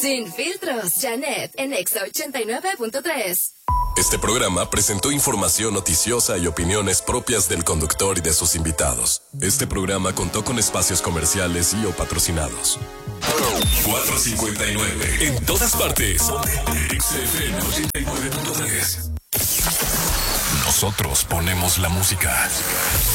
Sin filtros, Janet en Exa 89.3. Este programa presentó información noticiosa y opiniones propias del conductor y de sus invitados. Este programa contó con espacios comerciales y o patrocinados. 459 en todas partes. XFM 89.3. Nosotros ponemos la música.